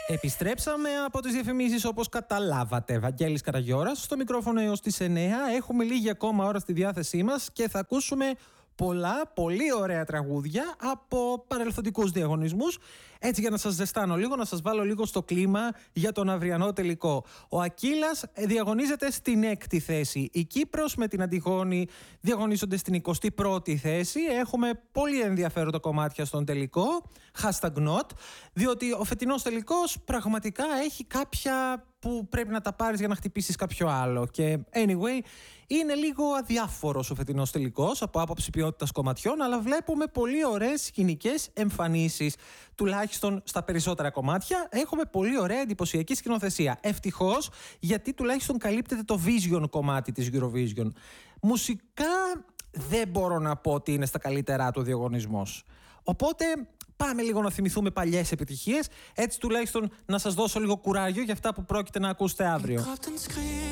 Επιστρέψαμε από τις διαφημίσεις όπως καταλάβατε. Βαγγέλης Καραγιώρας στο μικρόφωνο έως τις 9. Έχουμε λίγη ακόμα ώρα στη διάθεσή μας και θα ακούσουμε πολλά, πολύ ωραία τραγούδια από παρελθοντικούς διαγωνισμούς. Έτσι, για να σας ζεστάνω λίγο, να σας βάλω λίγο στο κλίμα για τον αυριανό τελικό. Ο Ακύλας διαγωνίζεται στην 6η θέση. Η Κύπρος με την Αντιγόνη διαγωνίζονται στην 21η θέση. Έχουμε πολύ ενδιαφέροντα κομμάτια στον τελικό. #not. Διότι ο φετινός τελικός πραγματικά έχει κάποια που πρέπει να τα πάρεις για να χτυπήσεις κάποιο άλλο. Και anyway, είναι λίγο αδιάφορος ο φετινός τελικός από άποψη ποιότητας κομματιών, αλλά βλέπουμε πολύ ωραίες σκηνικές εμφανίσεις. Τουλάχιστον στα περισσότερα κομμάτια έχουμε πολύ ωραία εντυπωσιακή σκηνοθεσία. Ευτυχώς, γιατί τουλάχιστον καλύπτεται το vision κομμάτι της Eurovision. Μουσικά δεν μπορώ να πω ότι είναι στα καλύτερά του διαγωνισμός. Οπότε πάμε λίγο να θυμηθούμε παλιές επιτυχίες, έτσι τουλάχιστον να σας δώσω λίγο κουράγιο για αυτά που πρόκειται να ακούσετε αύριο.